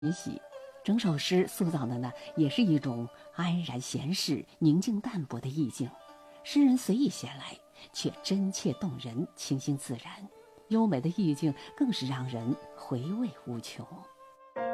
欣喜。整首诗塑造的呢，也是一种安然闲适、宁静淡泊的意境。诗人随意写来，却真切动人、清新自然，优美的意境更是让人回味无穷。